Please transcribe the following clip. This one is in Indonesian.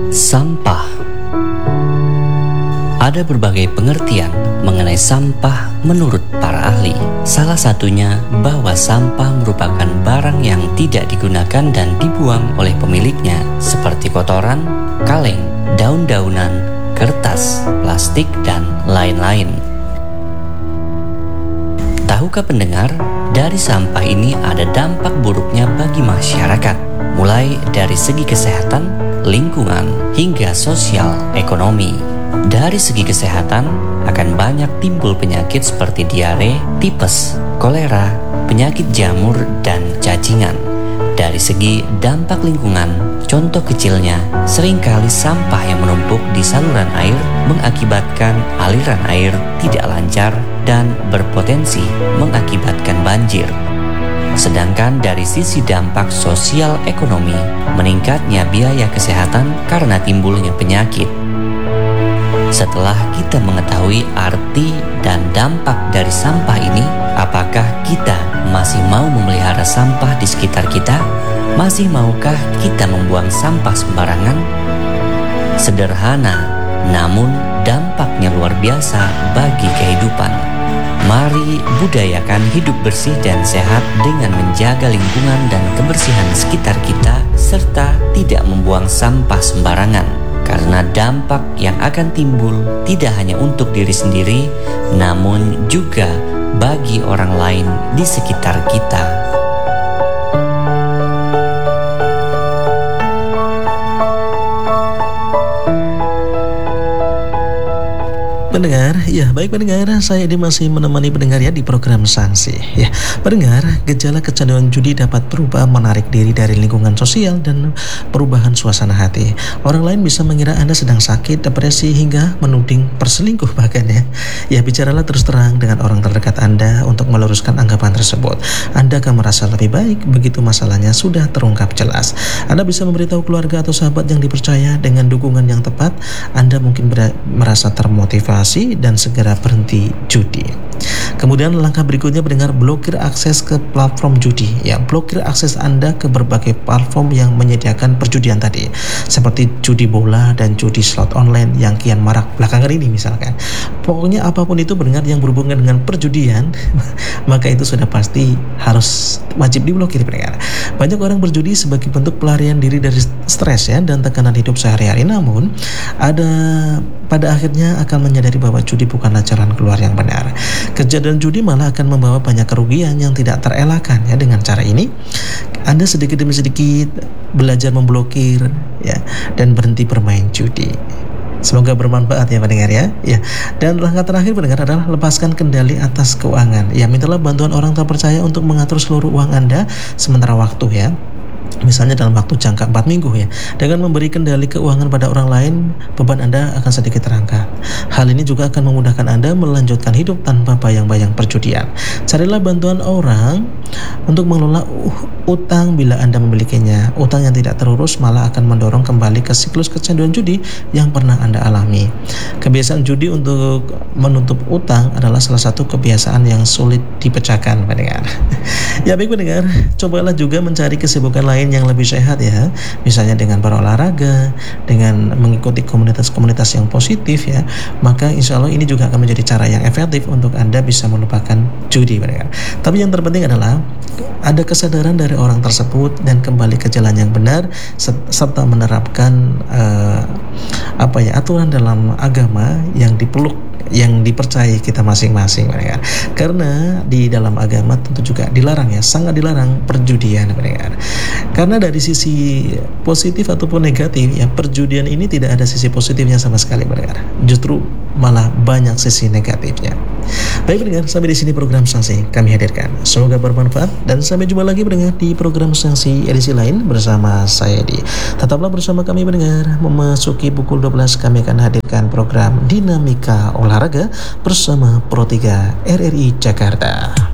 Sampah. Ada berbagai pengertian mengenai sampah menurut para ahli. Salah satunya bahwa sampah merupakan barang yang tidak digunakan dan dibuang oleh pemiliknya, seperti kotoran, kaleng, daun-daunan, kertas, plastik, dan lain-lain. Tahukah pendengar, dari sampah ini ada dampak buruknya bagi masyarakat, mulai dari segi kesehatan, lingkungan, hingga sosial ekonomi. Dari segi kesehatan, akan banyak timbul penyakit seperti diare, tipes, kolera, penyakit jamur, dan cacingan. Dari segi dampak lingkungan, contoh kecilnya, seringkali sampah yang menumpuk di saluran air mengakibatkan aliran air tidak lancar dan berpotensi mengakibatkan banjir. Sedangkan dari sisi dampak sosial ekonomi, meningkatnya biaya kesehatan karena timbulnya penyakit. Setelah kita mengetahui arti dan dampak dari sampah ini, apakah kita masih mau memelihara sampah di sekitar kita? Masih maukah kita membuang sampah sembarangan? Sederhana, namun dampaknya luar biasa bagi kehidupan. Mari budayakan hidup bersih dan sehat dengan menjaga lingkungan dan kebersihan sekitar kita, serta tidak membuang sampah sembarangan. Karena dampak yang akan timbul tidak hanya untuk diri sendiri, namun juga bagi orang lain di sekitar kita. Pendengar, ya baik pendengar, saya Edi masih menemani pendengar ya di program Sanksi. Ya, pendengar, gejala kecanduan judi dapat berubah menarik diri dari lingkungan sosial dan perubahan suasana hati. Orang lain bisa mengira Anda sedang sakit, depresi, hingga menuding perselingkuh bahkan ya. Ya, bicaralah terus terang dengan orang terdekat Anda untuk meluruskan anggapan tersebut. Anda akan merasa lebih baik begitu masalahnya sudah terungkap jelas. Anda bisa memberitahu keluarga atau sahabat yang dipercaya dengan dukungan yang tepat. Anda mungkin merasa termotivasi dan segera berhenti judi. Kemudian langkah berikutnya pendengar, blokir akses ke platform judi. Ya, blokir akses Anda ke berbagai platform yang menyediakan perjudian tadi, seperti judi bola dan judi slot online yang kian marak belakangan ini misalkan. Pokoknya apapun itu pendengar yang berhubungan dengan perjudian, maka itu sudah pasti harus wajib diblokir pendengar. Banyak orang berjudi sebagai bentuk pelarian diri dari stres ya dan tekanan hidup sehari-hari. Namun pada akhirnya akan menyadari bahwa judi bukanlah jalan keluar yang benar. Kejadian judi malah akan membawa banyak kerugian yang tidak terelakkan ya. Dengan cara ini Anda sedikit demi sedikit belajar memblokir ya dan berhenti bermain judi. Semoga bermanfaat ya pendengar ya. Ya. Dan langkah terakhir pendengar adalah lepaskan kendali atas keuangan. Ya, mintalah bantuan orang terpercaya untuk mengatur seluruh uang Anda sementara waktu ya. Misalnya dalam waktu jangka 4 minggu ya. Dengan memberi kendali keuangan pada orang lain, beban Anda akan sedikit terangkat. Hal ini juga akan memudahkan Anda melanjutkan hidup tanpa bayang-bayang perjudian. Carilah bantuan orang untuk mengelola utang bila Anda memilikinya. Utang yang tidak terurus malah akan mendorong kembali ke siklus kecanduan judi yang pernah Anda alami. Kebiasaan judi untuk menutup utang adalah salah satu kebiasaan yang sulit dipecahkan pendengar. Ya baik pendengar, cobalah juga mencari kesibukan lain yang lebih sehat ya. Misalnya dengan berolahraga, dengan mengikuti komunitas-komunitas yang positif ya. Maka insya Allah ini juga akan menjadi cara yang efektif untuk Anda bisa melupakan judi pendengar. Tapi yang terpenting adalah ada kesadaran dari orang tersebut dan kembali ke jalan yang benar serta menerapkan aturan dalam agama yang dipeluk, yang dipercayai kita masing-masing pendengar. Karena di dalam agama tentu juga dilarang ya, sangat dilarang perjudian pendengar. Karena dari sisi positif ataupun negatif ya, perjudian ini tidak ada sisi positifnya sama sekali pendengar. Justru malah banyak sisi negatifnya. Baik pendengar, sampai di sini program Sanksi kami hadirkan. Semoga bermanfaat dan sampai jumpa lagi pendengar di program Sanksi edisi lain bersama saya Edi. Tetaplah bersama kami pendengar. Memasuki pukul 12 kami akan hadirkan program Dinamika Olahraga bersama Pro 3 RRI Jakarta.